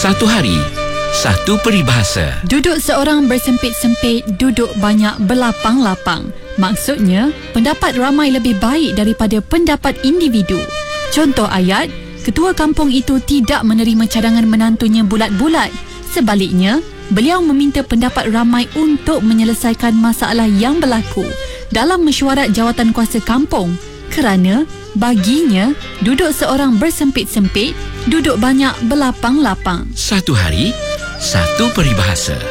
Satu hari, satu peribahasa. Duduk seorang bersempit-sempit, duduk banyak berlapang-lapang. Maksudnya, pendapat ramai lebih baik daripada pendapat individu. Contoh ayat, ketua kampung itu tidak menerima cadangan menantunya bulat-bulat. Sebaliknya, beliau meminta pendapat ramai untuk menyelesaikan masalah yang berlaku dalam mesyuarat jawatankuasa kampung. Kerana baginya, duduk seorang bersempit-sempit, duduk banyak berlapang-lapang. Satu hari, satu peribahasa.